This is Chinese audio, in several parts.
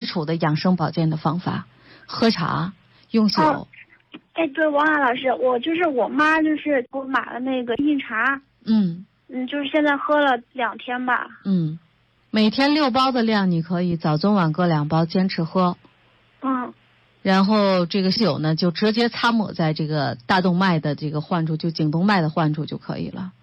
础的养生保健的方法，喝茶、用酒。 对，王雅老师，我妈就是给我买了那个薏茶，就是现在喝了2天吧。 每天6包的量，你可以早中晚各2包坚持喝。然后这个酒呢，就直接擦抹在这个大动脉的这个患处，就颈动脉的患处就可以了。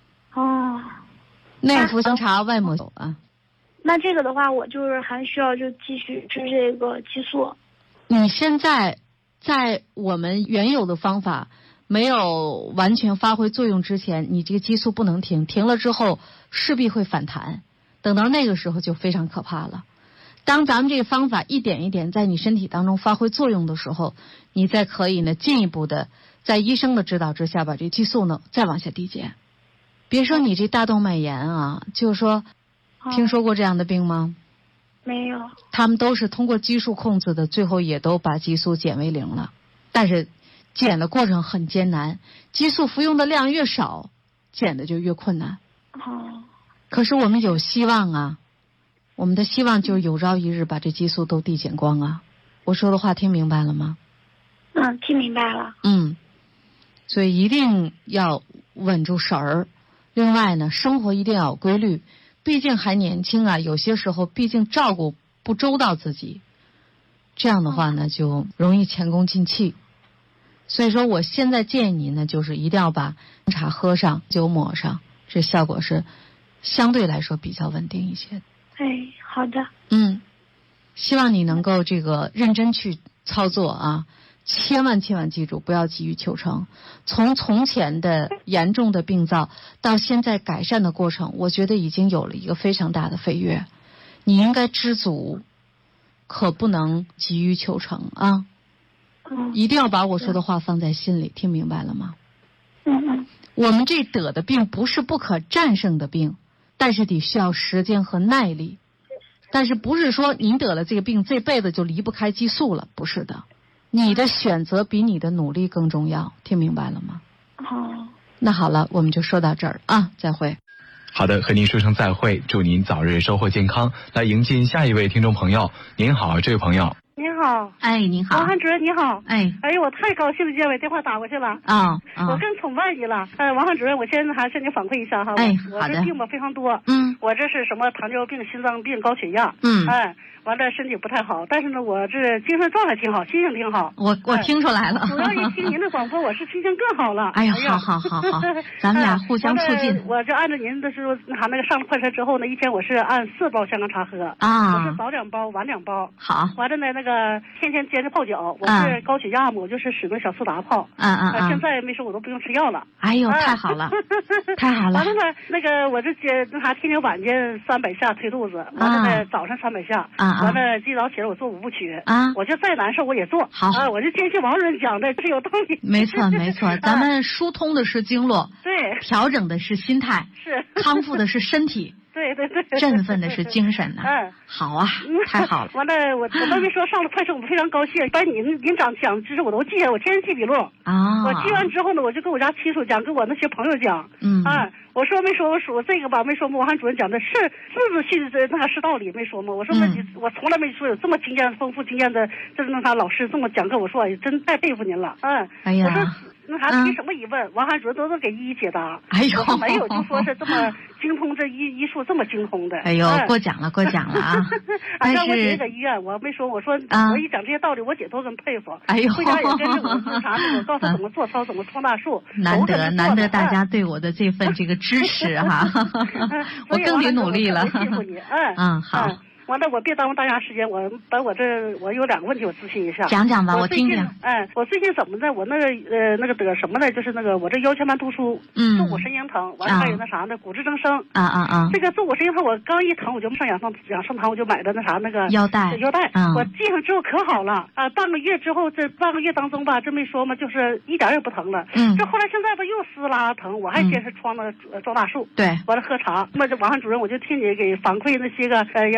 内服香茶，外抹酒啊。 那这个的话，我就是还需要就继续吃这个激素。 你现在在我们原有的方法没有完全发挥作用之前，你这个激素不能停，停了之后势必会反弹，等到那个时候就非常可怕了。当咱们这个方法一点一点在你身体当中发挥作用的时候，你再可以呢进一步的在医生的指导之下把这激素呢再往下递减。别说你这大动脉炎啊，就是说听说过这样的病吗？ 没有。 他们都是通过激素控制的，最后也都把激素减为0了，但是减的过程很艰难，激素服用的量越少，减的就越困难。可是我们有希望啊，我们的希望就是有朝一日把这激素都递减光啊。我说的话听明白了吗？ 听明白了。 所以一定要稳住神儿。另外呢，生活一定要有规律，毕竟还年轻啊，有些时候毕竟照顾不周到自己，这样的话呢就容易前功尽弃。所以说我现在建议您呢，就是一定要把茶喝上，酒抹上，这效果是相对来说比较稳定一些。 好的。 希望你能够这个认真去操作啊，千万记住，不要急于求成。从前的严重的病灶到现在改善的过程，我觉得已经有了一个非常大的飞跃。你应该知足，可不能急于求成啊！一定要把我说的话放在心里，听明白了吗？我们这得的病不是不可战胜的病，但是得需要时间和耐力。但是不是说您得了这个病这辈子就离不开激素了？不是的。你的选择比你的努力更重要，听明白了吗？那好了，我们就说到这儿啊，再会。 好的，和您说声再会，祝您早日收获健康。来迎进下一位听众朋友。您好，这位朋友。 您好。 您好。 王汉主任你好。 哎呦，我太高兴了，今天把电话打过去了。我更崇拜你了。王汉主任，我先还向您反馈一下哈。我这病吧非常多。我这是什么糖尿病、心脏病、高血压。完了身体不太好，但是呢，我这精神状态挺好，心情挺好。 我听出来了。 主要一听您的广播，我是心情更好了。 好，咱们俩互相促进。 我就按照您的说，那个上了快车之后呢，一天我是按4包香港茶喝。我是早2包，晚2包。 好。 完了呢，那个天天坚持泡脚。我是高血压嘛，我就是使那小苏打泡。现在没说我都不用吃药了。 太好了，太好了。 完了呢，那个我这天天晚间300下推肚子，完了呢早上300下。完了，一早起来我做5步曲我就再难受我也做。 好我就坚信王主任讲的是有道理。 没错，咱们疏通的是经络， 对， 调整的是心态， 是康复的是身体。 对， 振奋的是精神呢。好啊，太好了。 完了，我刚才说上了快车，我非常高兴。把您讲知识我都记下，我天天记笔录。我记完之后呢，我就跟我家亲属讲，跟我那些朋友讲。我说没说，我说这个吧没说嘛。王汉主任讲的是信那个是道理，没说嘛。我说我从来没说有这么丰富经验的，就是那啥老师这么讲课，我说真太佩服您了。我说那啥提什么疑问，王汉主任都给一一解答。我说没有，就说是这么精通这医术这么精通的。 过奖了啊！但让我姐在医院，我没说，我说我一讲这些道理，我姐都很佩服。回家也跟着我那啥，我告诉她怎么做操，怎么冲大树。 难得大家对我的这份这个支持哈，我更得努力了。 谢谢你。 好。 完了，我别耽误大家时间，我有2个问题，我咨询一下。 讲讲吧，我听听。 我最近怎么的？我那个得什么呢？就是那个我这腰间盘突出，坐骨神经疼，完了还有那啥呢，骨质增生。这个坐骨神经疼，我刚一疼我就上养生堂，我就买的那啥那个腰带。 我系上之后可好了半个月之后，这半个月当中吧，这没说嘛，就是一点也不疼了。这后来现在吧又撕拉疼，我还坚持装那个庄大树。 对。 完了喝茶，那这王汉主任，我就听你给反馈那些个那些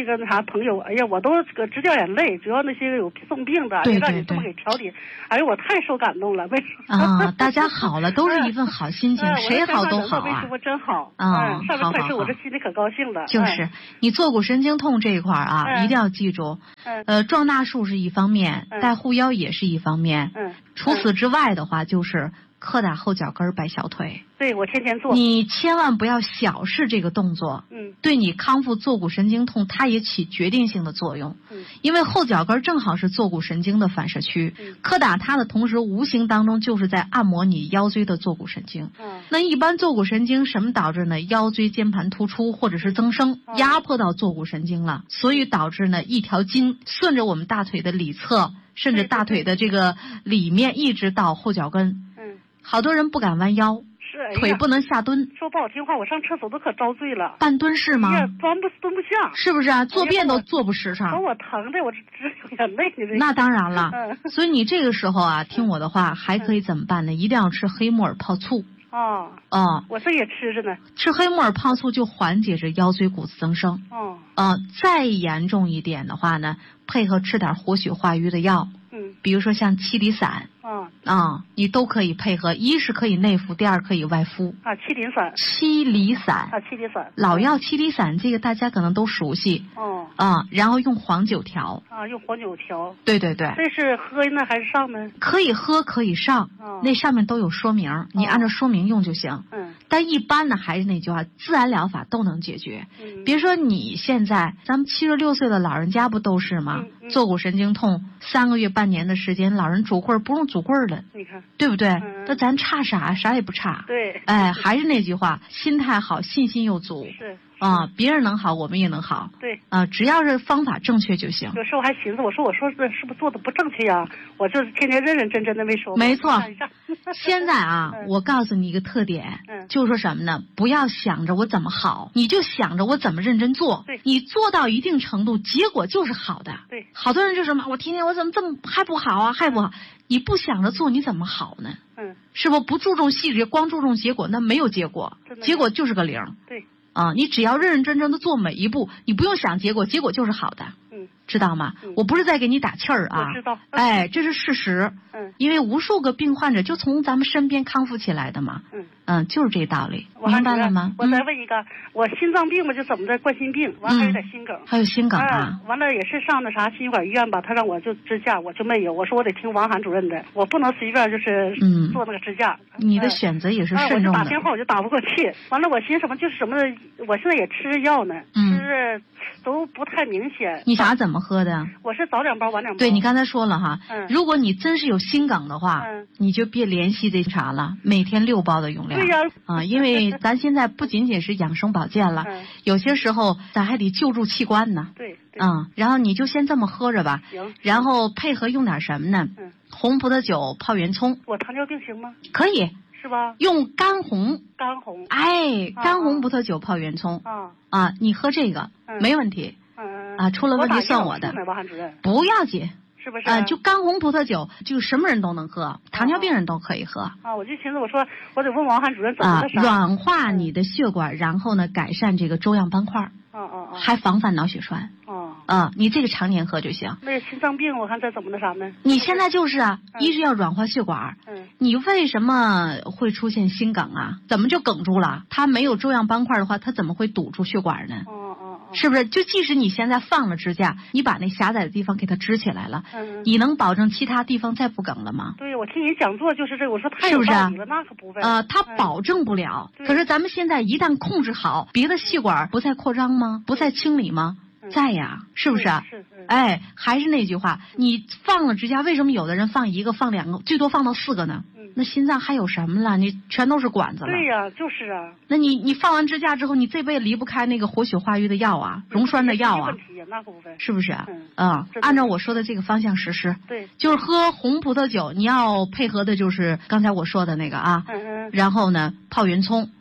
个那啥朋友，哎呀，我都直掉眼泪，主要那些有重病的，让你这么给调理，哎呀，我太受感动了。为什么啊？大家好了，都是一份好心情，谁好都好啊。 我真好啊， 上面快事，我这心里可高兴了。 就是你坐骨神经痛这一块啊，一定要记住，撞大树是一方面，带护腰也是一方面，除此之外的话，就是磕打后脚跟摆小腿。 对，我天天做。 你千万不要小视这个动作，对你康复坐骨神经痛，它也起决定性的作用。因为后脚跟正好是坐骨神经的反射区，磕打它的同时，无形当中就是在按摩你腰椎的坐骨神经。那一般坐骨神经什么导致呢？腰椎间盘突出或者是增生，压迫到坐骨神经了，所以导致呢一条筋顺着我们大腿的里侧，甚至大腿的这个里面一直到后脚跟。好多人不敢弯腰，腿不能下蹲。 说不好听话，我上厕所都可遭罪了。 半蹲式吗？ 蹲不下。 是不是啊？坐便都坐不实诚。 把我疼的，我直流眼泪。 那当然了。所以你这个时候啊，听我的话，还可以怎么办呢？一定要吃黑木耳泡醋。 我这也吃着呢。 吃黑木耳泡醋就缓解着腰椎骨刺增生。再严重一点的话呢，配合吃点活血化瘀的药。比如说像七厘散。你都可以配合，一是可以内服，第二可以外敷。 七厘散。 七厘散。 七厘散。 老药七厘散，这个大家可能都熟悉。然后用黄酒调。 用黄酒调。 对。这是喝呢还是上呢？ 可以喝可以上。那上面都有说明，你按照说明用就行。但一般呢还是那句话，自然疗法都能解决。别说你现在，咱们76岁的老人家不都是吗？坐骨神经痛3个月半年的时间，老人拄棍不用拄棍了， 你看对不对？那咱差啥也不差。 对。 还是那句话，心态好，信心又足。 是。 别人能好，我们也能好。 对。 只要是方法正确就行。 有时候我还寻思，我说这是不是做的不正确呀？我就是天天认认真真的没说。 没错。现在我告诉你一个特点，就是说什么呢？不要想着我怎么好，你就想着我怎么认真做。 对。 你做到一定程度，结果就是好的。 对。 好多人就什么，我天天我怎么这么还不好啊，还不好？你不想着做，你怎么好呢？是不注重细节，光注重结果，那没有结果，结果就是个零。 对。 你只要认认真真的做每一步，你不用想结果，结果就是好的。知道吗？我不是在给你打气儿啊。 我知道。 这是事实。因为无数个病患者就从咱们身边康复起来的嘛。就是这道理。明白了吗？ 我再问一个，我心脏病嘛，就怎么的冠心病，完还有点心梗。 还有心梗啊？ 完了也是上那啥心血管医院吧，他让我就支架，我就没有。我说我得听王涵主任的，我不能随便就是做那个支架。 你的选择也是慎重的。 我就打电话我就打不过去。完了我寻思什么就是什么，我现在也吃药呢，吃都不太明显。 你啥怎么喝的？ 我是早2包晚2包。 对，你刚才说了哈，如果你真是有心梗的话，你就别联系这茶了，每天6包的用量。 对呀。 因为咱现在不仅仅是养生保健了，有些时候咱还得救助器官呢。 对。 然后你就先这么喝着吧。 行。 然后配合用点什么呢？红葡萄酒泡圆葱。 我糖尿病行吗？ 可以。 是吧？ 用干红。 干红。 干红葡萄酒泡圆葱。你喝这个没问题。出了问题算我的。不要紧。 是不是？ 就干红葡萄酒，就什么人都能喝，糖尿病人都可以喝。 我就寻思，我说我得问王涵主任怎么的啥。 软化你的血管，然后呢，改善这个粥样斑块。还防范脑血栓。你这个常年喝就行。 那心脏病我看再怎么的啥呢？ 你现在就是一是要软化血管。你为什么会出现心梗啊？怎么就梗住了？它没有粥样斑块的话，它怎么会堵住血管呢？是不是？就即使你现在放了支架，你把那狭窄的地方给它支起来了，你能保证其他地方再不梗了吗？ 对，我听你讲座就是这个，我说太有道理了，那可不呗。 它保证不了。可是咱们现在一旦控制好，别的细管不再扩张吗？不再清理吗？在呀，是不是？ 是。 还是那句话，你放了支架，为什么有的人放1个、放2个，最多放到4个呢？那心脏还有什么了？你全都是管子了。 对呀，就是啊。 那你放完支架之后，你这辈子离不开那个活血化瘀的药啊，溶栓的药啊。 那可不呗。 是不是？按照我说的这个方向实施。 对。 就是喝红葡萄酒，你要配合的就是刚才我说的那个啊。然后呢，泡圆葱。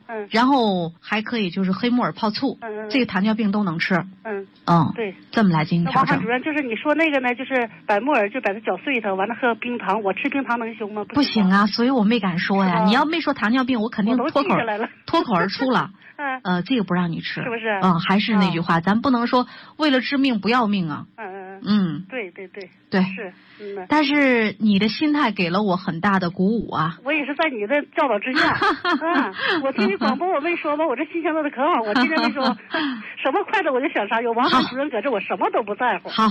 然后还可以就是黑木耳泡醋，这个糖尿病都能吃。 对， 这么来进行调整。 主任，就是你说那个呢，就是把木耳就把它搅碎它，完了喝冰糖，我吃冰糖能行吗？ 不行啊，所以我没敢说呀。你要没说糖尿病，我肯定脱口而出了。这个不让你吃， 是不是？ 还是那句话，咱不能说为了治命不要命啊。 对，是。 但是你的心态给了我很大的鼓舞啊！ 我也是在你的教导之下，我听你广播我没说吧，我这心情乐得可好，我今天没说什么快乐我就想啥，有王涵主任搁这我什么都不在乎。 好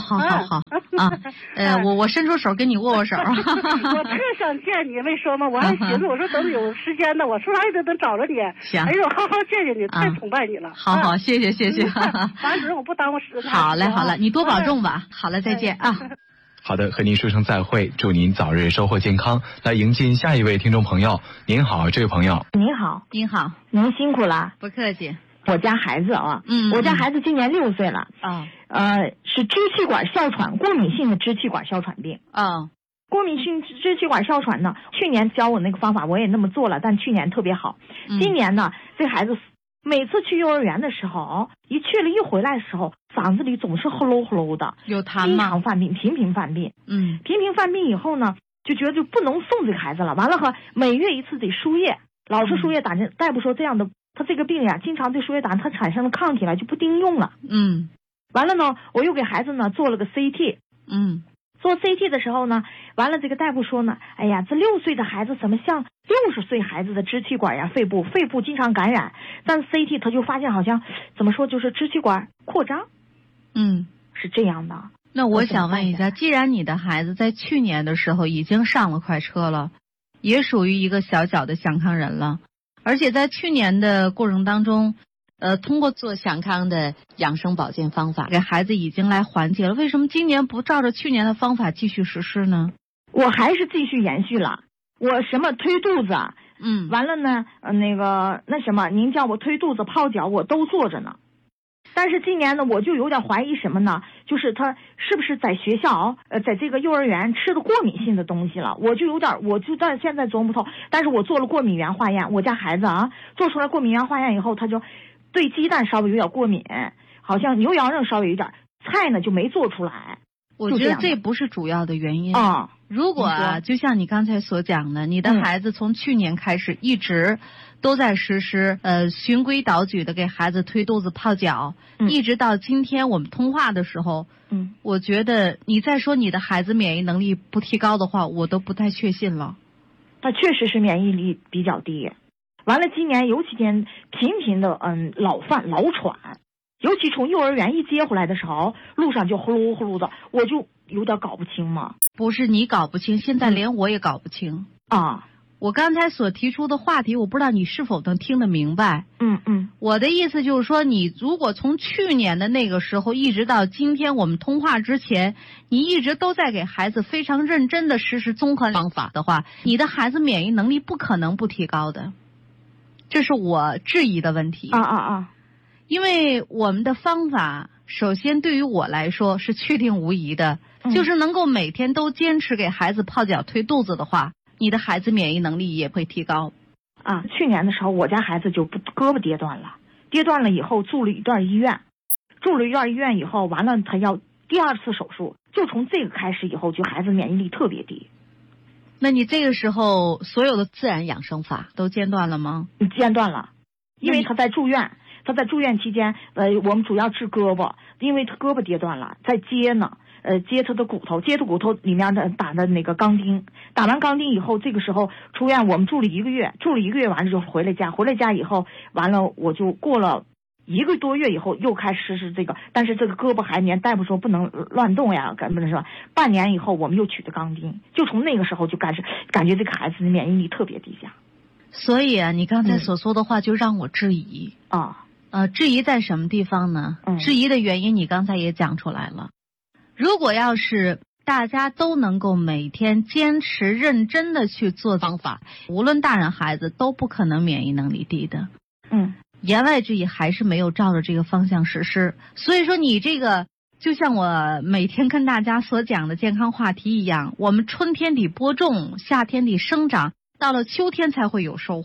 我伸出手跟你握握手。我特想见你，没说吗？我还寻思我说等有时间呢，我说还得等找着你。 行， 哎呦，好好见见你，太崇拜你了。 好，谢谢。 王主任我不耽误时间。 好嘞，你多保重吧。好了，再见啊。 好的，和您说声再会，祝您早日收获健康。来迎进下一位听众朋友。您好，这位朋友。 您好，您辛苦了。 不客气。 我家孩子我家孩子今年6岁了是支气管哮喘，过敏性的支气管哮喘病过敏性支气管哮喘呢，去年教我那个方法我也那么做了，但去年特别好。今年呢，这孩子每次去幼儿园的时候，一去了一回来的时候，嗓子里总是呼噜呼噜的， 有痰吗？ 经常犯病，频频犯病。频频犯病以后呢，就觉得就不能送这个孩子了。完了每月一次得输液，老是输液打针。大夫说这样的，他这个病呀，经常对输液打针，他产生了抗体了，就不顶用了。完了呢，我又给孩子呢做了个 CT。做 CT 的时候呢，完了这个大夫说呢，哎呀，这6岁的孩子怎么像60岁孩子的支气管呀、肺部经常感染，但是 CT 他就发现好像怎么说就是支气管扩张，是这样的。 那我想问一下，既然你的孩子在去年的时候已经上了快车了，也属于一个小的小康人了，而且在去年的过程当中，通过做小康的养生保健方法，给孩子已经来缓解了。为什么今年不照着去年的方法继续实施呢？ 我还是继续延续了，我什么推肚子，完了呢，那什么，您叫我推肚子、泡脚，我都做着呢。但是今年呢，我就有点怀疑什么呢？就是他是不是在学校，在这个幼儿园吃的过敏性的东西了？我就到现在琢磨不透。但是我做了过敏原化验，我家孩子做出来过敏原化验以后，他就对鸡蛋稍微有点过敏，好像牛羊肉稍微有点，菜呢就没做出来。 我觉得这不是主要的原因如果就像你刚才所讲的，你的孩子从去年开始一直都在实施循规蹈矩的给孩子推肚子泡脚，一直到今天我们通话的时候，我觉得你再说你的孩子免疫能力不提高的话，我都不太确信了。 他确实是免疫力比较低，完了今年尤其频频的老喘，尤其从幼儿园一接回来的时候，路上就呼噜呼噜的，我就有点搞不清嘛。 不是你搞不清，现在连我也搞不清我刚才所提出的话题，我不知道你是否能听得明白。我的意思就是说，你如果从去年的那个时候一直到今天我们通话之前，你一直都在给孩子非常认真的实施综合方法的话，你的孩子免疫能力不可能不提高的，这是我质疑的问题。因为我们的方法首先对于我来说是确定无疑的，就是能够每天都坚持给孩子泡脚推肚子的话，你的孩子免疫能力也会提高去年的时候我家孩子就胳膊跌断了以后住了一段医院以后，完了他要第2次手术，就从这个开始以后，就孩子免疫力特别低。 那你这个时候所有的自然养生法都间断了吗？ 间断了，因为他在住院期间，我们主要治胳膊，因为他胳膊跌断了，在接呢，接他的骨头，接他骨头里面的打的那个钢钉，打完钢钉以后，这个时候出院，我们住了1个月完了就回了家以后，完了我就过了1个多月以后又开始实施这个，但是这个胳膊还大夫说不能乱动呀，不能说半年以后我们又取的钢钉，就从那个时候就开始感觉这个孩子的免疫力特别低下。 所以你刚才所说的话就让我质疑质疑在什么地方呢？质疑的原因你刚才也讲出来了。如果要是大家都能够每天坚持认真的去做方法，无论大人孩子都不可能免疫能力低的。言外之意还是没有照着这个方向实施。所以说你这个就像我每天跟大家所讲的健康话题一样，我们春天得播种，夏天得生长，到了秋天才会有收获。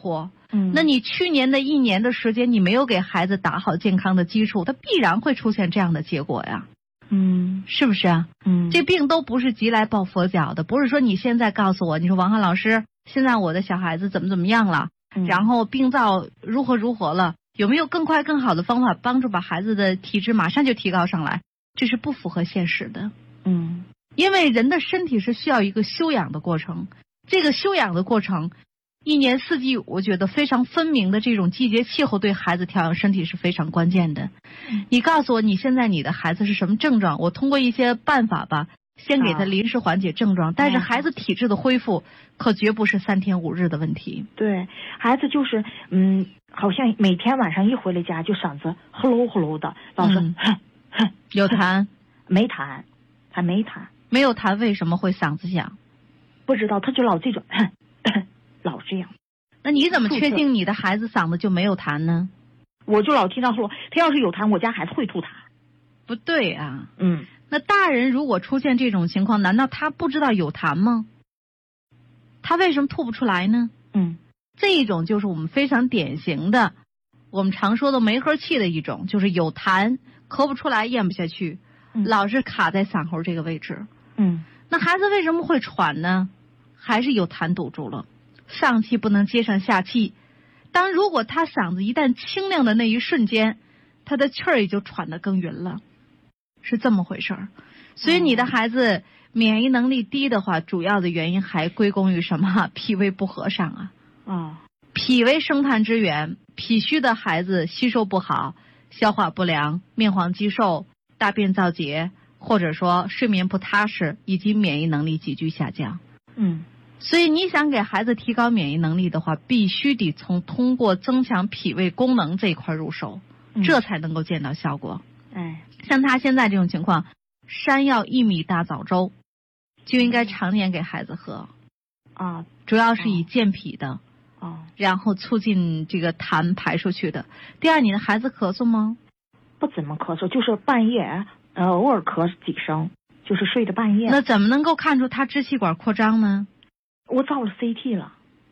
那你去年的1年的时间，你没有给孩子打好健康的基础，他必然会出现这样的结果呀。是不是啊？这病都不是急来抱佛脚的，不是说你现在告诉我，你说王翰老师，现在我的小孩子怎么样了，然后病灶如何了，有没有更快更好的方法帮助把孩子的体质马上就提高上来？这是不符合现实的。因为人的身体是需要一个休养的过程，这个休养的过程，1年4季，我觉得非常分明的这种季节气候对孩子调养身体是非常关键的。你告诉我你现在你的孩子是什么症状，我通过一些办法吧，先给他临时缓解症状，但是孩子体质的恢复可绝不是3天5日的问题。 对，孩子就是好像每天晚上一回来家就嗓子呼噜呼噜的，老是有痰没痰，还没痰。 没有痰为什么会嗓子响？ 不知道，他就老这种老这样。 那你怎么确定你的孩子嗓子就没有痰呢？ 我就老听到说他要是有痰，我家孩子会吐痰。 不对啊。那大人如果出现这种情况，难道他不知道有痰吗？他为什么吐不出来呢？这一种就是我们非常典型的，我们常说的梅核气的一种，就是有痰咳不出来咽不下去，老是卡在嗓喉这个位置。那孩子为什么会喘呢？还是有痰堵住了，上气不能接上下气。如果他嗓子一旦清亮的那一瞬间，他的气儿也就喘得更匀了，是这么回事儿。所以你的孩子免疫能力低的话，主要的原因还归功于什么？脾胃不和上啊。脾为生痰之源，脾虚的孩子吸收不好，消化不良，面黄肌瘦，大便燥结，或者说睡眠不踏实，以及免疫能力急剧下降。所以你想给孩子提高免疫能力的话，必须得通过增强脾胃功能这一块入手，这才能够见到效果。像他现在这种情况，山药薏米大枣粥就应该常年给孩子喝主要是以健脾的然后促进这个痰排出去的。第二，你的孩子咳嗽吗？ 不怎么咳嗽，就是半夜偶尔咳几声，就是睡的半夜。 那怎么能够看出他支气管扩张呢？ 我照了 CT 了。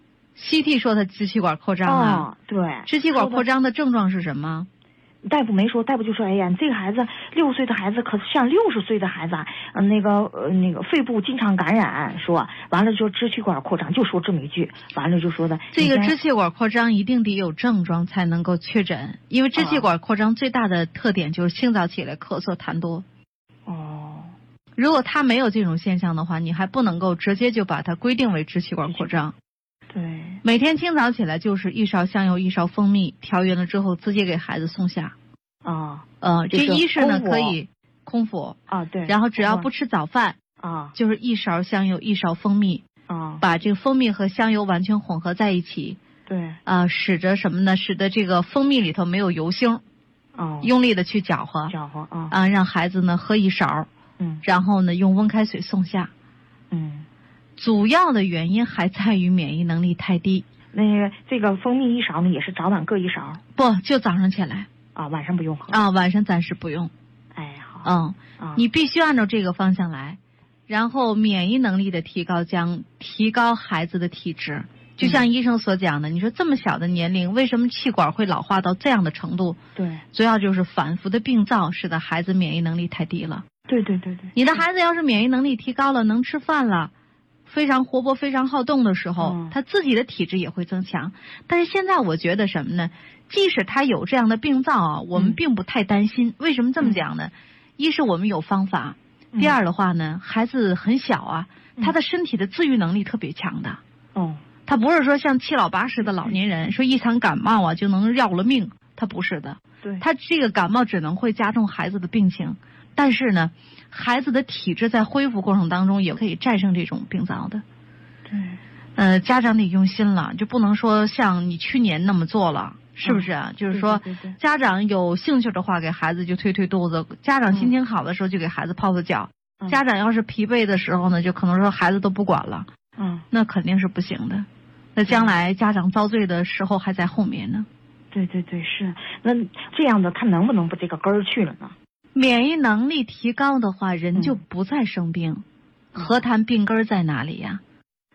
CT 说他支气管扩张了。 对。 支气管扩张的症状是什么？ 大夫没说，大夫就说：“哎呀，你这个孩子6岁的孩子可像60岁的孩子那个肺部经常感染，说完了就支气管扩张，就说这么一句，完了就说的这个支气管扩张一定得有症状才能够确诊，因为支气管扩张最大的特点就是清早起来咳嗽痰多。如果他没有这种现象的话，你还不能够直接就把它规定为支气管扩张。 对， 每天清早起来就是1勺香油1勺蜂蜜，调匀了之后直接给孩子送下。这一是呢可以空腹对， 然后只要不吃早饭就是1勺香油1勺蜂蜜把这个蜂蜜和香油完全混合在一起。 对使得什么呢？使得这个蜂蜜里头没有油腥用力的去搅和让孩子呢喝1勺然后呢用温开水送下。主要的原因还在于免疫能力太低。 这个蜂蜜1勺呢，也是早晚各1勺？ 不，就早上起来晚上不用喝晚上暂时不用。 好。 你必须按照这个方向来，然后免疫能力的提高将提高孩子的体质。就像医生所讲的，你说这么小的年龄，为什么气管会老化到这样的程度？ 对， 主要就是反复的病灶使得孩子免疫能力太低了。 对。 你的孩子要是免疫能力提高了，能吃饭了，非常活泼非常好动的时候他自己的体质也会增强。但是现在我觉得什么呢？即使他有这样的病灶我们并不太担心。为什么这么讲呢？一是我们有方法，第二的话呢，孩子很小他的身体的自愈能力特别强的。他不是说像7老80的老年人说一场感冒就能要了命，他不是的。 对， 他这个感冒只能会加重孩子的病情，但是呢孩子的体质在恢复过程当中也可以战胜这种病灶的。 对， 家长得用心了，就不能说像你去年那么做了，是不是就是说家长有兴趣的话给孩子就推肚子，家长心情好的时候就给孩子泡脚，家长要是疲惫的时候呢，就可能说孩子都不管了。那肯定是不行的，那将来家长遭罪的时候还在后面呢。 对，是。那这样的他能不能把这个根儿去了呢？ 免疫能力提高的话，人就不再生病。何谈病根在哪里呀？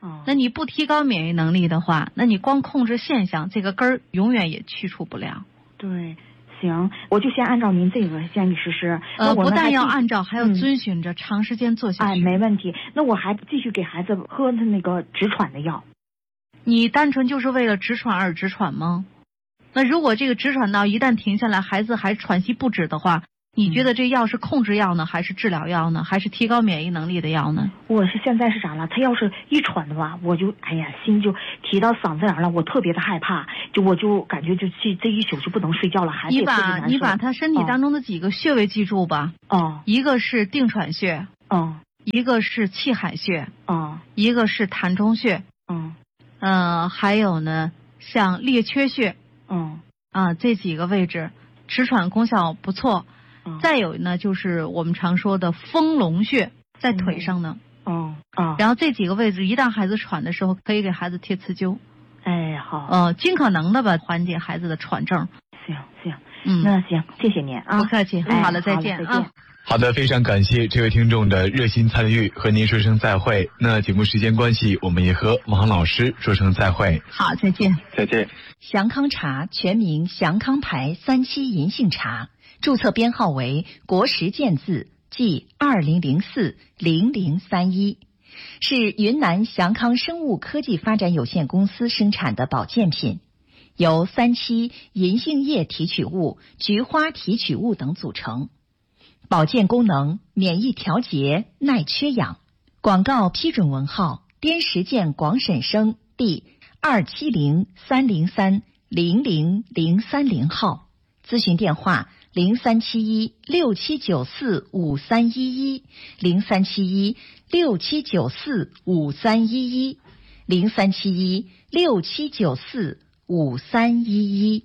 那你不提高免疫能力的话，那你光控制现象，这个根儿永远也去除不了。 对，行，我就先按照您这个建议实施。 不但要按照，还要遵循着长时间做下去。 没问题。那我还继续给孩子喝他那个止喘的药。 你单纯就是为了止喘而止喘吗？那如果这个止喘药一旦停下来，孩子还喘息不止的话，你觉得这药是控制药呢，还是治疗药呢，还是提高免疫能力的药呢？ 我是现在是啥了？他要是一喘的话，我就心就提到嗓子眼了，我特别的害怕，我就感觉这一宿就不能睡觉了，孩子也特别难受。 你把他身体当中的几个穴位记住吧。一个是定喘穴。一个是气海穴。一个是膻中穴。还有呢，像列缺穴。这几个位置止喘功效不错。再有呢，就是我们常说的丰隆穴，在腿上呢。然后这几个位置，一旦孩子喘的时候，可以给孩子贴刺灸。好。尽可能的吧，缓解孩子的喘症。 行。那行，谢谢您啊。 不客气。好了，再见啊。 好的，非常感谢这位听众的热心参与，和您说声再会。那节目时间关系，我们也和王老师说声再会。 好，再见。 再见。 祥康茶全名祥康牌3期银杏茶，注册编号为国时健字即20040031，是云南祥康生物科技发展有限公司生产的保健品，由3期银杏叶提取物、菊花提取物等组成，保健功能免疫调节、耐缺氧。广告批准文号滇石健广审生第27030300030号，咨询电话037167945311 037167945311 037167945311。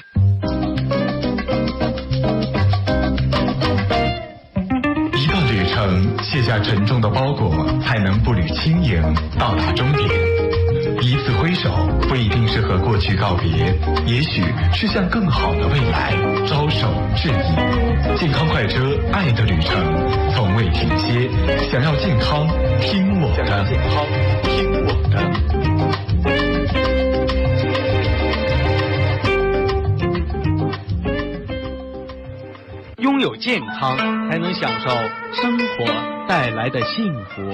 一段旅程卸下沉重的包裹，才能步履轻盈到达终点。一次挥手不一定是和过去告别，也许是向更好的未来招手致意。健康快车，爱的旅程从未停歇。想要健康，听我的。 拥有健康，才能享受生活带来的幸福。